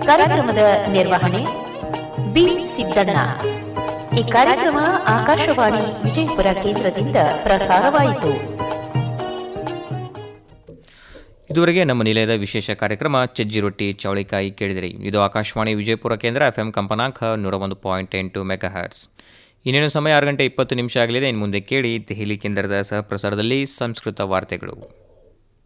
ಕಾರ್ಯಕ್ರಮದ ನಿರ್ವಹಣೆ ಬಿ ಸಿದ್ದಣ್ಣ. ಈ ಕಾರ್ಯಕ್ರಮ ಆಕಾಶವಾಣಿ ವಿಜಯಪುರ ಕೇಂದ್ರದಿಂದ ಪ್ರಸಾರವಾಯಿತು. ಇದುವರೆಗೆ ನಮ್ಮ ನಿಲಯದ ವಿಶೇಷ ಕಾರ್ಯಕ್ರಮ ಚಜ್ಜಿ ರೊಟ್ಟಿ ಚೌಳಿಕಾಯಿ ಕೇಳಿದಿರಿ. ಇದು ಆಕಾಶವಾಣಿ ವಿಜಯಪುರ ಕೇಂದ್ರ, FM ಕಂಪನಾಂಕ 101.8 ಮೆಗಾಹರ್ಟ್ಸ್. ಇನ್ನೇನು ಸಮಯ 6 ಗಂಟೆ 20 ನಿಮಿಷ ಆಗಲಿದೆ. ಇನ್ನು ಮುಂದೆ ಕೇಳಿ ದೆಹಲಿ ಕೇಂದ್ರದ ಸಹಪ್ರಸಾರದಲ್ಲಿ ಸಂಸ್ಕೃತ ವಾರ್ತೆಗಳು.